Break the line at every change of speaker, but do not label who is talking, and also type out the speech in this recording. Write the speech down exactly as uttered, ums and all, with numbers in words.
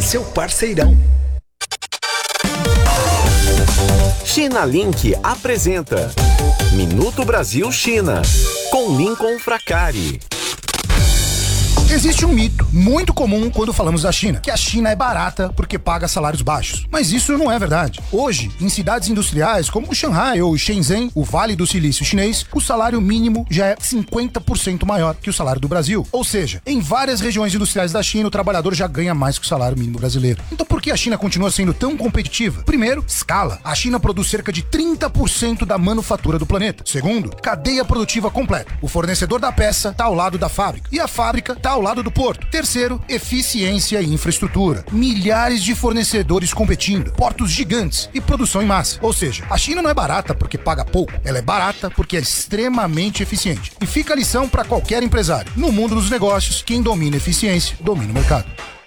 seu parceirão.
China Link apresenta Minuto Brasil China, com Lincoln Fracari.
Existe um mito muito comum quando falamos da China, que a China é barata porque paga salários baixos. Mas isso não é verdade. Hoje, em cidades industriais como Xangai ou Shenzhen, o Vale do Silício chinês, o salário mínimo já é cinquenta por cento maior que o salário do Brasil. Ou seja, em várias regiões industriais da China, o trabalhador já ganha mais que o salário mínimo brasileiro. Então por que a China continua sendo tão competitiva? Primeiro, escala. A China produz cerca de trinta por cento da manufatura do planeta. Segundo, cadeia produtiva completa. O fornecedor da peça está ao lado da fábrica e a fábrica está ao lado do porto. Terceiro, eficiência e infraestrutura. Milhares de fornecedores competindo, portos gigantes e produção em massa. Ou seja, a China não é barata porque paga pouco, ela é barata porque é extremamente eficiente. E fica a lição para qualquer empresário. No mundo dos negócios, quem domina a eficiência, domina o mercado.